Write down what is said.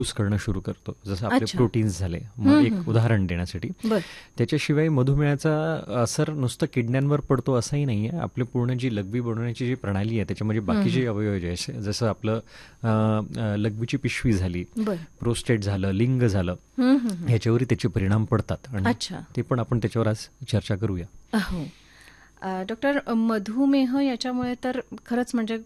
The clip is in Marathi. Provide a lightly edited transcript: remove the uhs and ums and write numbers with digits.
यूज करणं सुरू करतो. जसं आपले अच्छा. प्रोटीन्स झाले. मग एक उदाहरण देण्यासाठी, बर. त्याच्याशिवाय मधुमेहाचा असर नुसतं किडण्यांवर पडतो असंही नाही आहे. आपली पूर्ण जी लघवी बनवण्याची जी प्रणाली आहे त्याच्यामध्ये बाकीचे अवयव जे आहे, जसं आपलं लघवीची पिशवी झाली, बर. प्रोस्टेट झालं, लिंग झालं, ह्याच्यावरही त्याचे परिणाम पडतात आणि अच्छा. ते पण आपण त्याच्यावर आज चर्चा करूया. हो. डॉक्टर, मधुमेह याच्यामुळे तर खरंच म्हणजे